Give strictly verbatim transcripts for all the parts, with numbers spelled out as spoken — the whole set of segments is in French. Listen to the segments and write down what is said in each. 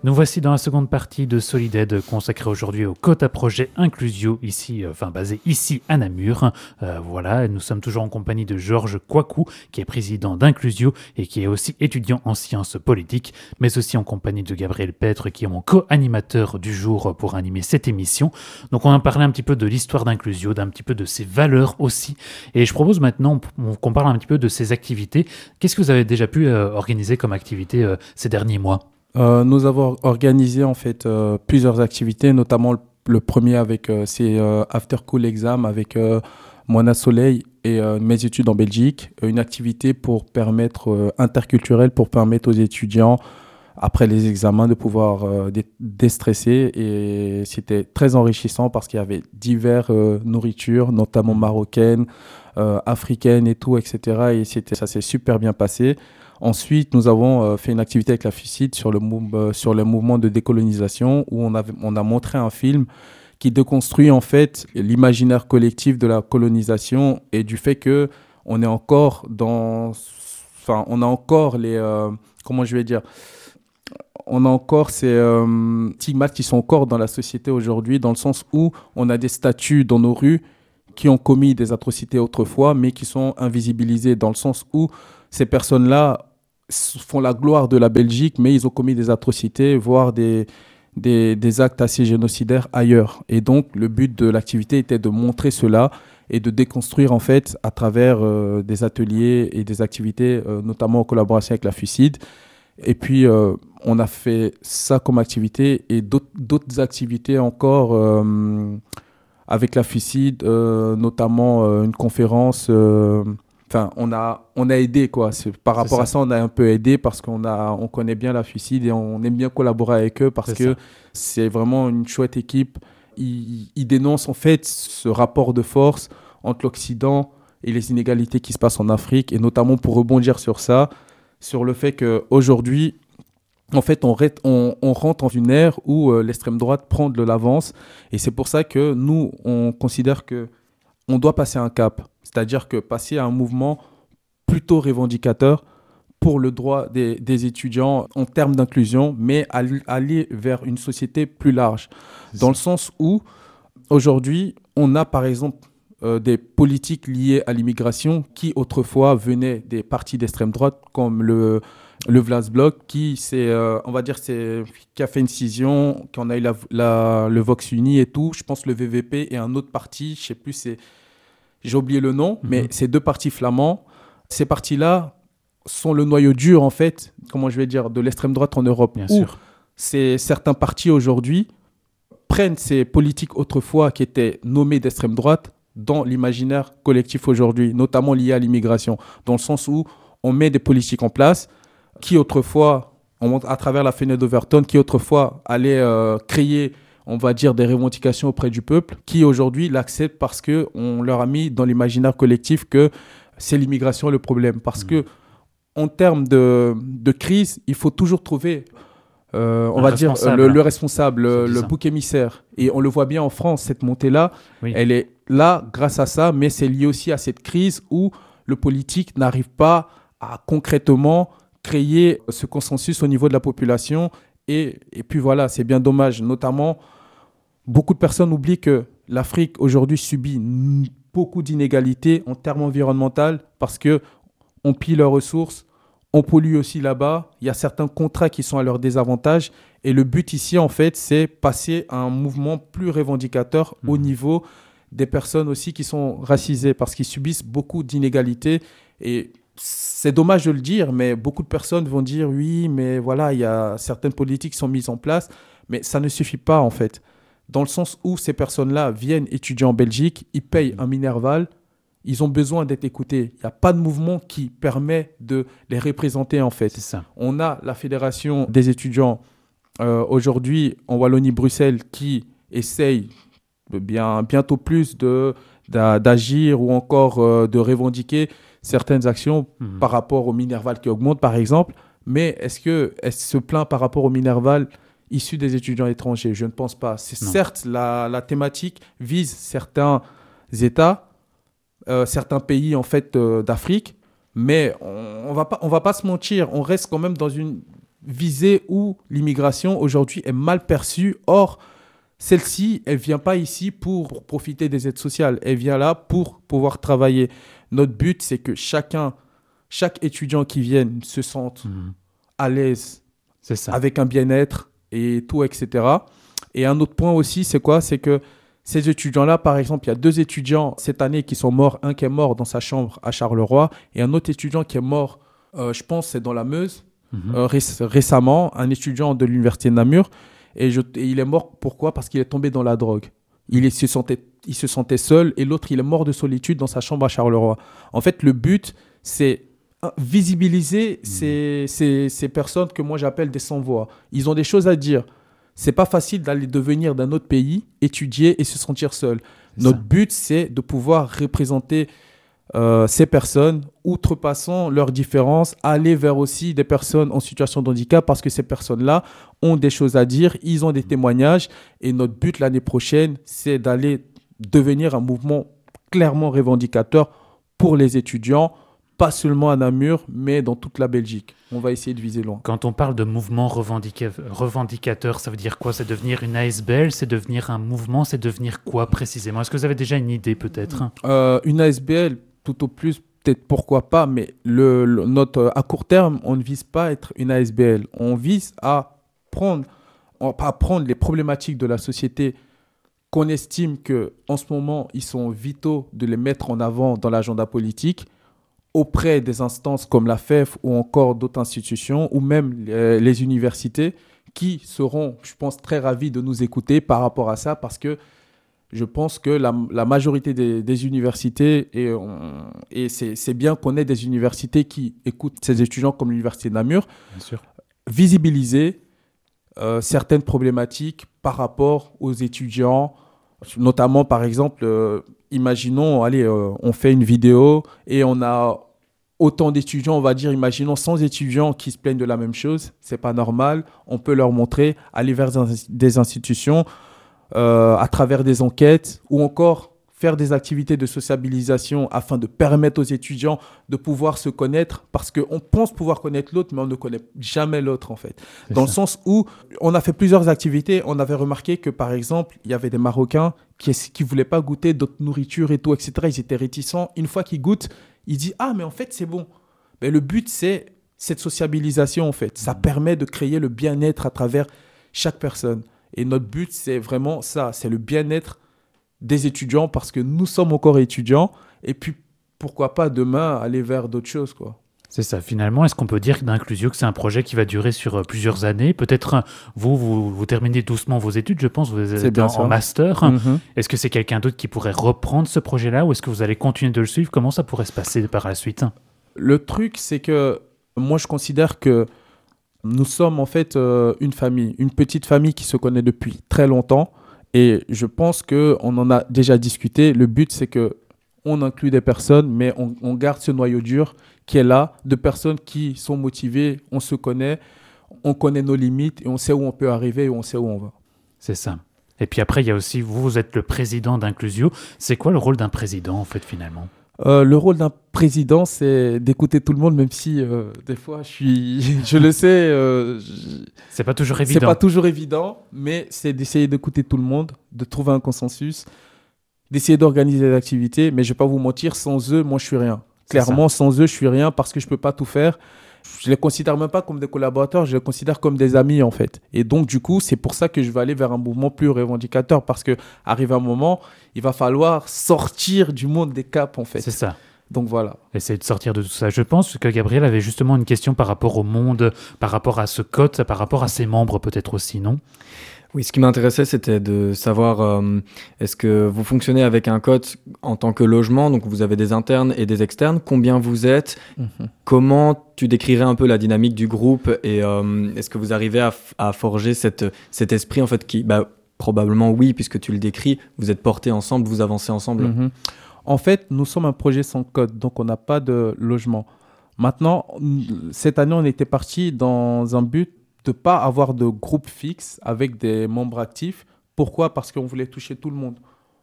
Nous voici dans la seconde partie de Solided consacrée aujourd'hui au Quota Projet Inclusio, ici, euh, enfin basé ici à Namur. Euh, voilà, nous sommes toujours en compagnie de Georges Kouakou, qui est président d'Inclusio et qui est aussi étudiant en sciences politiques, mais aussi en compagnie de Gabriel Petre, qui est mon co-animateur du jour pour animer cette émission. Donc on a parlé un petit peu de l'histoire d'Inclusio, d'un petit peu de ses valeurs aussi. Et je propose maintenant qu'on parle un petit peu de ses activités. Qu'est-ce que vous avez déjà pu euh, organiser comme activité euh, ces derniers mois ? Euh, nous avons organisé en fait euh, plusieurs activités, notamment le, le premier avec euh, ces euh, After School Exam avec euh, Moana Soleil et euh, mes études en Belgique, une activité pour permettre euh, interculturelle pour permettre aux étudiants après les examens de pouvoir euh, dé- déstresser, et c'était très enrichissant parce qu'il y avait diverses euh, nourritures, notamment marocaines, euh, africaines et tout, et cetera. Et c'était, ça s'est super bien passé. Ensuite, nous avons euh, fait une activité avec la FUCID sur le, mou- euh, sur le mouvement de décolonisation où on, avait, on a montré un film qui déconstruit en fait l'imaginaire collectif de la colonisation et du fait que on est encore dans, enfin, on a encore les, euh, comment je vais dire, on a encore ces euh, stigmates qui sont encore dans la société aujourd'hui, dans le sens où on a des statues dans nos rues qui ont commis des atrocités autrefois, mais qui sont invisibilisées, dans le sens où ces personnes-là font la gloire de la Belgique, mais ils ont commis des atrocités, voire des, des, des actes assez génocidaires ailleurs. Et donc, le but de l'activité était de montrer cela et de déconstruire, en fait, à travers euh, des ateliers et des activités, euh, notamment en collaboration avec la FUCID. Et puis, euh, on a fait ça comme activité et d'autres, d'autres activités encore euh, avec la FUCID, euh, notamment euh, une conférence... Euh, Enfin, on a, on a aidé, quoi. C'est, par rapport à ça, on a un peu aidé parce qu'on a, on connaît bien la FUCID et on aime bien collaborer avec eux parce c'est que ça. C'est vraiment une chouette équipe. Ils, ils dénoncent en fait ce rapport de force entre l'Occident et les inégalités qui se passent en Afrique, et notamment pour rebondir sur ça, sur le fait qu'aujourd'hui, en fait, on, on, on rentre dans une ère où euh, l'extrême droite prend de l'avance, et c'est pour ça que nous, on considère que on doit passer un cap, c'est-à-dire que passer à un mouvement plutôt revendicateur pour le droit des, des étudiants en termes d'inclusion, mais aller vers une société plus large. Dans le sens où, aujourd'hui, on a par exemple euh, des politiques liées à l'immigration qui autrefois venaient des partis d'extrême droite, comme le, le Vlaams Bloc, qui, c'est, euh, on va dire, c'est, qui a fait une scission, qu'on a eu la, la, le Vox Uni et tout. Je pense le V V P et un autre parti, je ne sais plus, c'est, j'ai oublié le nom, mm-hmm. mais ces deux partis flamands, ces partis-là sont le noyau dur, en fait, comment je vais dire, de l'extrême droite en Europe. Bien où sûr. Ces, certains partis aujourd'hui prennent ces politiques autrefois qui étaient nommées d'extrême droite dans l'imaginaire collectif aujourd'hui, notamment liées à l'immigration, dans le sens où on met des politiques en place qui autrefois, on montre à travers la fenêtre d'Overton, qui autrefois allaient euh, créer, on va dire, des revendications auprès du peuple, qui aujourd'hui l'acceptent parce qu'on leur a mis dans l'imaginaire collectif que c'est l'immigration le problème. Parce mmh. que en termes de, de crise, il faut toujours trouver, euh, on Un va dire, le, le responsable, le, le bouc émissaire. Et on le voit bien en France, cette montée-là, oui. elle est là grâce à ça, mais c'est lié aussi à cette crise où le politique n'arrive pas à concrètement créer ce consensus au niveau de la population. Et, et puis voilà, c'est bien dommage. Notamment, beaucoup de personnes oublient que l'Afrique aujourd'hui subit n- beaucoup d'inégalités en termes environnementaux parce qu'on pille leurs ressources, on pollue aussi là-bas. Il y a certains contrats qui sont à leur désavantage. Et le but ici, en fait, c'est passer à un mouvement plus revendicateur mmh. au niveau des personnes aussi qui sont racisées parce qu'ils subissent beaucoup d'inégalités. Et c'est dommage de le dire, mais beaucoup de personnes vont dire oui, mais voilà, il y a certaines politiques qui sont mises en place, mais ça ne suffit pas en fait. Dans le sens où ces personnes-là viennent étudier en Belgique, ils payent un minerval, ils ont besoin d'être écoutés. Il n'y a pas de mouvement qui permet de les représenter en fait. C'est ça. On a la Fédération des étudiants euh, aujourd'hui en Wallonie-Bruxelles qui essaye bien, bientôt plus de, d'a, d'agir ou encore euh, de revendiquer certaines actions mmh. par rapport au minerval qui augmente, par exemple. Mais est-ce qu'elle se plaint par rapport au minerval issu des étudiants étrangers ? Je ne pense pas. C'est certes, la, la thématique vise certains États, euh, certains pays en fait, euh, d'Afrique, mais on ne va pas, on va pas se mentir, on reste quand même dans une, visées où l'immigration aujourd'hui est mal perçue. Or, celle-ci, elle ne vient pas ici pour profiter des aides sociales. Elle vient là pour pouvoir travailler. Notre but, c'est que chacun, chaque étudiant qui vienne se sente mmh. à l'aise, c'est ça. Avec un bien-être et tout, et cetera. Et un autre point aussi, c'est quoi? C'est que ces étudiants-là, par exemple, il y a deux étudiants cette année qui sont morts. Un qui est mort dans sa chambre à Charleroi et un autre étudiant qui est mort, euh, je pense, c'est dans la Meuse, mmh. euh, ré- récemment, un étudiant de l'université de Namur. Et, je, et il est mort, pourquoi? Parce qu'il est tombé dans la drogue. Il, est, se sentait, il se sentait seul et l'autre, il est mort de solitude dans sa chambre à Charleroi. En fait, le but, c'est visibiliser mmh. ces, ces, ces personnes que moi j'appelle des sans-voix. Ils ont des choses à dire. C'est pas facile d'aller devenir d'un autre pays, étudier et se sentir seul. C'est Notre ça. but, c'est de pouvoir représenter euh, ces personnes, outrepassant leurs différences, aller vers aussi des personnes en situation de handicap parce que ces personnes-là ont des choses à dire, ils ont des témoignages et notre but l'année prochaine, c'est d'aller devenir un mouvement clairement revendicateur pour les étudiants, pas seulement à Namur, mais dans toute la Belgique. On va essayer de viser loin. Quand on parle de mouvement revendica- revendicateur, ça veut dire quoi? C'est devenir une A S B L? C'est devenir un mouvement? C'est devenir quoi précisément? Est-ce que vous avez déjà une idée peut-être? euh, Une A S B L, tout au plus, peut-être pourquoi pas, mais le, le, notre, à court terme, on ne vise pas à être une A S B L. On vise à prendre, à prendre les problématiques de la société qu'on estime qu'en ce moment, ils sont vitaux de les mettre en avant dans l'agenda politique, auprès des instances comme la F E F ou encore d'autres institutions ou même les, les universités qui seront, je pense, très ravis de nous écouter par rapport à ça parce que je pense que la, la majorité des, des universités, et, on, et c'est, c'est bien qu'on ait des universités qui écoutent ces étudiants comme l'université de Namur, bien sûr. visibiliser euh, certaines problématiques par rapport aux étudiants, notamment par exemple... Euh, Imaginons, allez, euh, on fait une vidéo et on a autant d'étudiants, on va dire, imaginons cent étudiants qui se plaignent de la même chose. C'est pas normal. On peut leur montrer, aller vers des institutions euh, à travers des enquêtes ou encore faire des activités de sociabilisation afin de permettre aux étudiants de pouvoir se connaître parce qu'on pense pouvoir connaître l'autre, mais on ne connaît jamais l'autre en fait. C'est Dans ça. le sens où on a fait plusieurs activités, on avait remarqué que par exemple, il y avait des Marocains qui ne voulaient pas goûter d'autres nourritures et tout, et cetera. Ils étaient réticents. Une fois qu'ils goûtent, ils disent « Ah, mais en fait, c'est bon ». Mais le but, c'est cette sociabilisation en fait. Ça mmh. permet de créer le bien-être à travers chaque personne. Et notre but, c'est vraiment ça, c'est le bien-être des étudiants parce que nous sommes encore étudiants et puis pourquoi pas demain aller vers d'autres choses quoi. C'est ça, finalement, est-ce qu'on peut dire d'Inclusio que c'est un projet qui va durer sur plusieurs années? Peut-être vous, vous, vous terminez doucement vos études, je pense, vous êtes en, en master. Mm-hmm. Est-ce que c'est quelqu'un d'autre qui pourrait reprendre ce projet-là ou est-ce que vous allez continuer de le suivre? Comment ça pourrait se passer par la suite? Le truc, c'est que moi, je considère que nous sommes en fait euh, une famille, une petite famille qui se connaît depuis très longtemps. Et je pense qu'on en a déjà discuté. Le but, c'est qu'on inclut des personnes, mais on, on garde ce noyau dur qui est là, de personnes qui sont motivées, on se connaît, on connaît nos limites et on sait où on peut arriver et on sait où on va. C'est ça. Et puis après, il y a aussi, vous, vous êtes le président d'Inclusio. C'est quoi le rôle d'un président, en fait, finalement ? Euh, le rôle d'un président, c'est d'écouter tout le monde, même si euh, des fois, je suis, je le sais, euh, je... c'est pas toujours évident. C'est pas toujours évident, mais c'est d'essayer d'écouter tout le monde, de trouver un consensus, d'essayer d'organiser des activités. Mais je vais pas vous mentir, sans eux, moi, je suis rien. Clairement, sans eux, je suis rien parce que je peux pas tout faire. Je les considère même pas comme des collaborateurs, je les considère comme des amis en fait. Et donc du coup, c'est pour ça que je vais aller vers un mouvement plus revendicateur parce que arrive un moment, il va falloir sortir du monde des caps en fait. C'est ça. Donc voilà. Essayer de sortir de tout ça. Je pense que Gabriel avait justement une question par rapport au monde, par rapport à ce code, par rapport à ses membres peut-être aussi, non ? Oui, ce qui m'intéressait, c'était de savoir, euh, est-ce que vous fonctionnez avec un code en tant que logement, donc vous avez des internes et des externes, combien vous êtes, mm-hmm. Comment tu décrirais un peu la dynamique du groupe et euh, est-ce que vous arrivez à, à forger cette, cet esprit en fait qui, bah, probablement oui, puisque tu le décris, vous êtes portés ensemble, vous avancez ensemble. Mm-hmm. En fait, nous sommes un projet sans code, donc on n'a pas de logement. Maintenant, cette année, on était parti dans un but de ne pas avoir de groupe fixe avec des membres actifs. Pourquoi ? Parce qu'on voulait toucher tout le monde.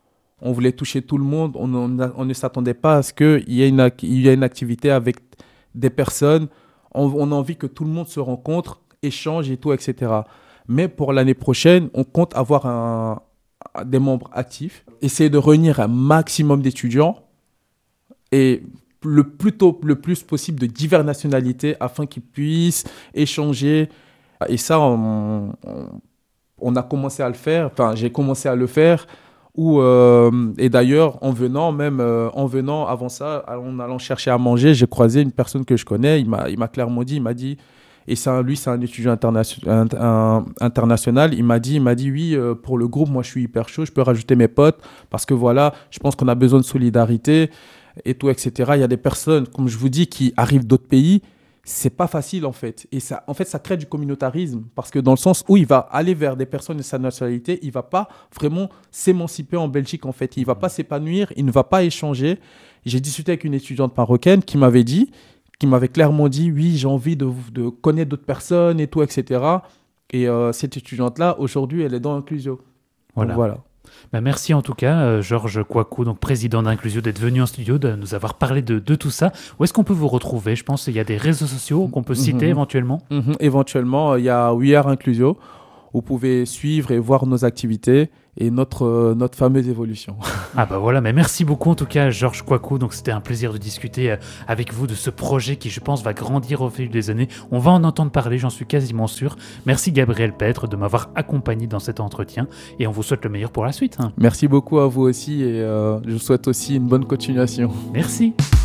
On voulait toucher tout le monde. On, on, on ne s'attendait pas à ce qu'il y ait une, il y ait une activité avec des personnes. On, on a envie que tout le monde se rencontre échange et tout, et cetera. Mais pour l'année prochaine, on compte avoir un, des membres actifs, essayer de réunir un maximum d'étudiants et le plus tôt, le plus possible de diverses nationalités afin qu'ils puissent échanger. Et ça, on, on, on a commencé à le faire. Enfin, j'ai commencé à le faire. Où, euh, et d'ailleurs, en venant, même euh, en venant avant ça, en allant chercher à manger, j'ai croisé une personne que je connais. Il m'a, il m'a clairement dit, il m'a dit, et ça, lui, c'est un étudiant internation, un, un, international. Il m'a dit, il m'a dit, oui, euh, pour le groupe, moi, je suis hyper chaud. Je peux rajouter mes potes parce que voilà, je pense qu'on a besoin de solidarité et tout, et cetera. Il y a des personnes, comme je vous dis, qui arrivent d'autres pays. C'est pas facile en fait. Et ça, en fait, ça crée du communautarisme parce que dans le sens où il va aller vers des personnes de sa nationalité, il va pas vraiment s'émanciper en Belgique en fait. Il va pas s'épanouir, il ne va pas échanger. J'ai discuté avec une étudiante marocaine qui m'avait dit, qui m'avait clairement dit, oui, j'ai envie de, de connaître d'autres personnes et tout, et cetera. Et euh, cette étudiante-là, aujourd'hui, elle est dans Inclusio. Voilà. Donc, voilà. Bah merci en tout cas, euh, Georges Kouakou, donc président d'Inclusio, d'être venu en studio, de nous avoir parlé de, de tout ça. Où est-ce qu'on peut vous retrouver? Je pense qu'il y a des réseaux sociaux qu'on peut citer mmh. éventuellement. Mmh. Éventuellement, il y a We Are Inclusio. Vous pouvez suivre et voir nos activités et notre, euh, notre fameuse évolution. Ah bah voilà, mais merci beaucoup en tout cas Georges Kouakou. Donc c'était un plaisir de discuter avec vous de ce projet qui je pense va grandir au fil des années. On va en entendre parler, j'en suis quasiment sûr. Merci Gabriel Petre de m'avoir accompagné dans cet entretien et on vous souhaite le meilleur pour la suite. Hein. Merci beaucoup à vous aussi et euh, je vous souhaite aussi une bonne continuation. Merci.